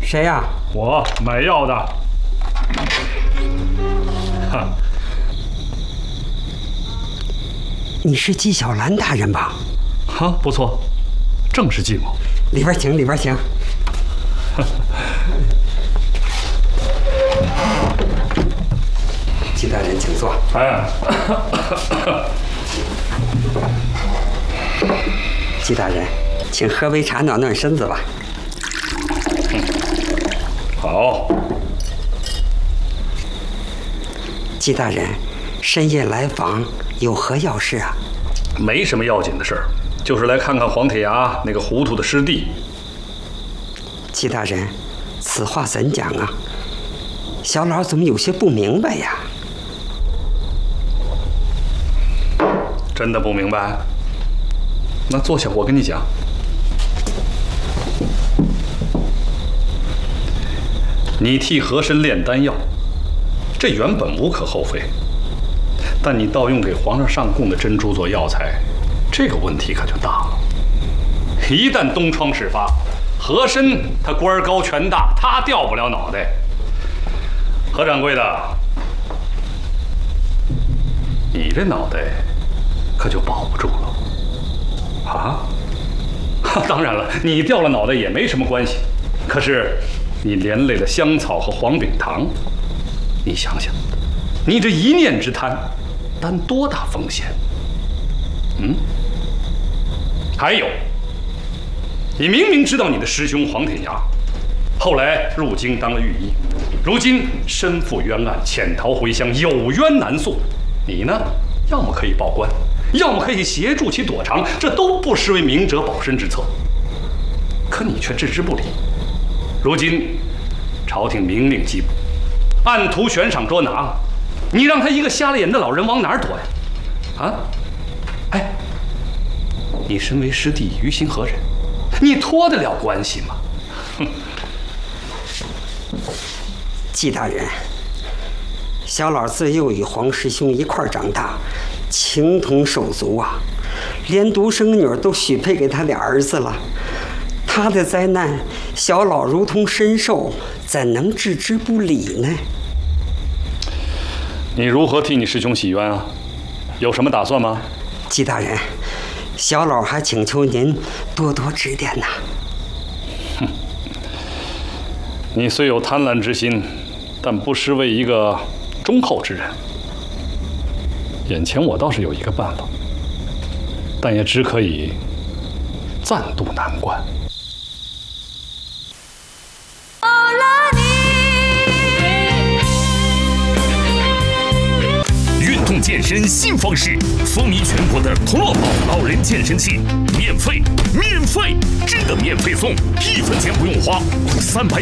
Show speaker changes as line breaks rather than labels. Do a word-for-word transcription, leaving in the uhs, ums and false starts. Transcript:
谁呀？
我买药的。哈，
你是纪晓岚大人吧？
哈，不错，正是纪某。
里边请，里边请。纪大人，请坐。
哎，
纪大人，请喝杯茶暖暖身子吧。
好。
纪大人，深夜来访，有何要事啊？
没什么要紧的事儿，就是来看看黄铁牙那个糊涂的师弟。
纪大人，此话怎讲啊？小老怎么有些不明白呀？
真的不明白？那坐下，我跟你讲。你替和珅炼丹药，这原本无可厚非。但你盗用给皇上上供的珍珠做药材，这个问题可就大了。一旦东窗事发，和珅他官高权大，他掉不了脑袋。何掌柜的，你这脑袋可就保不住了啊！当然了，你掉了脑袋也没什么关系，可是你连累了香草和黄炳堂，你想想，你这一念之贪，担多大风险？嗯？还有，你明明知道你的师兄黄铁牙后来入京当了御医，如今身负冤案，潜逃回乡，有冤难诉。你呢，要么可以报官，要么可以协助其躲藏，这都不失为明哲保身之策。可你却置之不理。如今朝廷明令缉捕，按图悬赏捉拿了，你让他一个瞎了眼的老人往哪儿躲呀？啊？哎，你身为师弟，于心何忍？你脱得了关系吗？哼！
纪大人，小老自幼与黄师兄一块儿长大，情同手足啊，连独生女都许配给他的儿子了。他的灾难，小老如同身受，怎能置之不理呢？
你如何替你师兄洗冤啊？有什么打算吗？
纪大人，小老还请求您多多指点呐。
哼，你虽有贪婪之心，但不失为一个忠厚之人。眼前我倒是有一个办法，但也只可以暂渡难关。
运动健身新方式，风靡全国的同乐宝老人健身器，免费，免费，真的免费送，一分钱不用花，三百